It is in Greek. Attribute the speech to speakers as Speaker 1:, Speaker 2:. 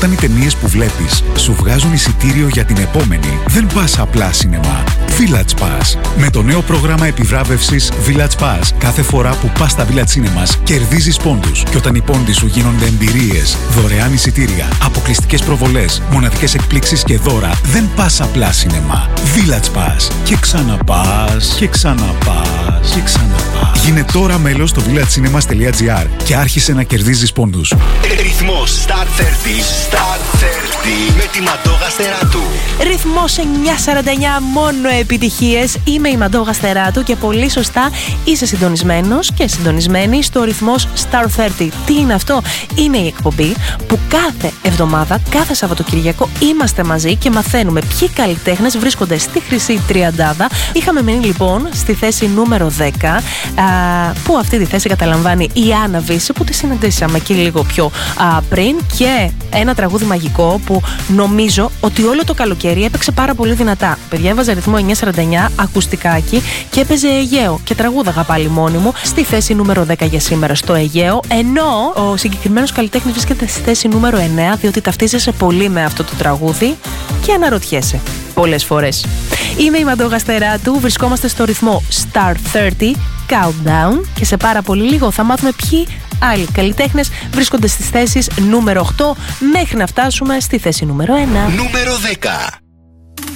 Speaker 1: Όταν οι ταινίες που βλέπεις σου βγάζουν εισιτήριο για την επόμενη, δεν πας απλά σινεμά. Village Pass. Με το νέο πρόγραμμα επιβράβευσης Village Pass, κάθε φορά που πας στα Village Cinemas, κερδίζεις πόντους. Και όταν οι πόντοι σου γίνονται εμπειρίες, δωρεάν εισιτήρια, αποκλειστικές προβολές, μοναδικές εκπλήξεις και δώρα, δεν πας απλά σινεμά. Village Pass. Και ξαναπάς, και ξαναπάς, και ξαναπάς. Γίνε τώρα μέλος στο villagecinemas.gr και άρχισε να κερδίζεις πόντους.
Speaker 2: Ρυθμός Star 30. Star 30 με τη Μαντώ Γαστεράτου.
Speaker 3: Ρυθμός 949, μόνο επιτυχίες. Είμαι η Μαντώ Γαστεράτου και πολύ σωστά είσαι συντονισμένος και συντονισμένη στο Ρυθμός Star 30. Τι είναι αυτό? Είναι η εκπομπή που κάθε εβδομάδα, κάθε Σαββατοκυριακό είμαστε μαζί και μαθαίνουμε ποιοι καλλιτέχνες βρίσκονται στη Χρυσή Τριαντάδα. Είχαμε μείνει λοιπόν στη θέση νούμερο 10, που αυτή τη θέση καταλαμβάνει η Άννα Βύση, που τη συναντήσαμε και λίγο πιο πριν, και ένα τραγούδι μαγικό που νομίζω ότι όλο το καλοκαίρι έπαιξε πάρα πολύ δυνατά. Παιδιά, έβαζε ρυθμό 949, ακουστικάκι και έπαιζε Αιγαίο και τραγούδαγα πάλι μόνη μου στη θέση νούμερο 10 για σήμερα στο Αιγαίο, ενώ ο συγκεκριμένος καλλιτέχνης βρίσκεται στη θέση νούμερο 9, διότι ταυτίζεσαι πολύ με αυτό το τραγούδι και αναρωτιέσαι πολλές φορές. Είμαι η Μαντώ Γαστεράτου, βρισκόμαστε στο ρυθμό Star 30 Countdown και σε πάρα πολύ λίγο θα μάθουμε ποιοι άλλοι καλλιτέχνες βρίσκονται στις θέσεις νούμερο 8 μέχρι να φτάσουμε στη θέση νούμερο 1.
Speaker 2: Νούμερο 10.